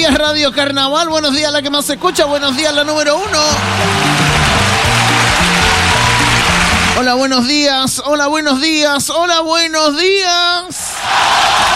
días Radio Carnaval, buenos días la que más se escucha, buenos días la número 1. Hola, buenos días, hola, buenos días, hola, buenos días.